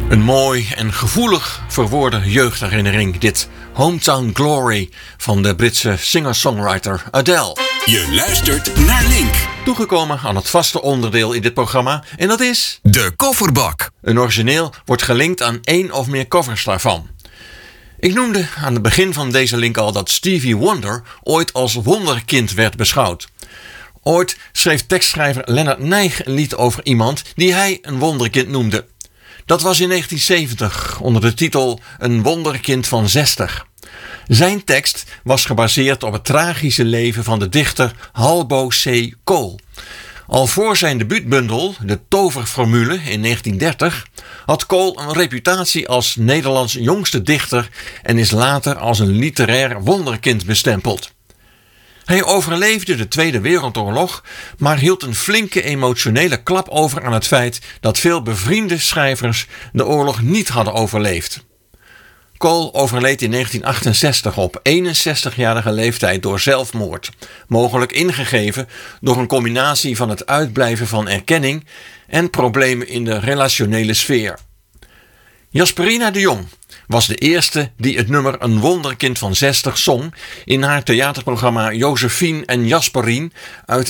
Een mooi en gevoelig verwoorde jeugdherinnering, dit Hometown Glory van de Britse singer-songwriter Adele. Je luistert naar Link. Toegekomen aan het vaste onderdeel in dit programma en dat is... De kofferbak. Een origineel wordt gelinkt aan één of meer covers daarvan. Ik noemde aan het begin van deze link al dat Stevie Wonder ooit als wonderkind werd beschouwd. Ooit schreef tekstschrijver Lennart Nijg een lied over iemand die hij een wonderkind noemde. Dat was in 1970 onder de titel Een wonderkind van 60. Zijn tekst was gebaseerd op het tragische leven van de dichter Halbo C. Cole. Al voor zijn debuutbundel, De Toverformule, in 1930... had Cole een reputatie als Nederlands jongste dichter en is later als een literair wonderkind bestempeld. Hij overleefde de Tweede Wereldoorlog, maar hield een flinke emotionele klap over aan het feit dat veel bevriende schrijvers de oorlog niet hadden overleefd. Cole overleed in 1968 op 61-jarige leeftijd door zelfmoord, mogelijk ingegeven door een combinatie van het uitblijven van erkenning en problemen in de relationele sfeer. Jasperina de Jong was de eerste die het nummer Een wonderkind van 60 zong in haar theaterprogramma Josephine en Jasperien uit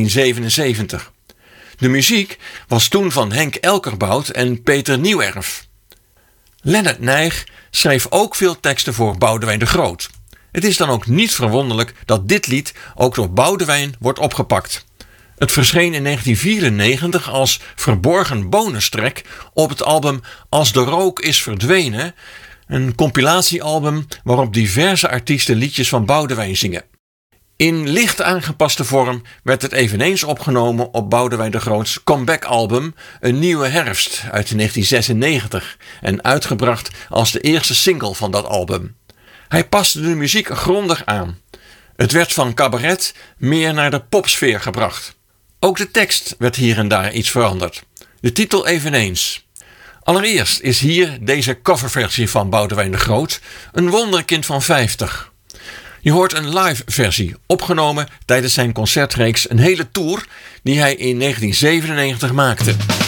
1977. De muziek was toen van Henk Elkerbout en Peter Nieuwerf. Lennart Nijg schreef ook veel teksten voor Boudewijn de Groot. Het is dan ook niet verwonderlijk dat dit lied ook door Boudewijn wordt opgepakt. Het verscheen in 1994 als verborgen bonustrack op het album Als de rook is verdwenen, een compilatiealbum waarop diverse artiesten liedjes van Boudewijn zingen. In licht aangepaste vorm werd het eveneens opgenomen op Boudewijn de Groots comeback-album Een Nieuwe Herfst uit 1996 en uitgebracht als de eerste single van dat album. Hij paste de muziek grondig aan. Het werd van cabaret meer naar de popsfeer gebracht. Ook de tekst werd hier en daar iets veranderd. De titel eveneens. Allereerst is hier deze coverversie van Boudewijn de Groot, Een wonderkind van 50. Je hoort een live versie, opgenomen tijdens zijn concertreeks Een hele tour die hij in 1997 maakte.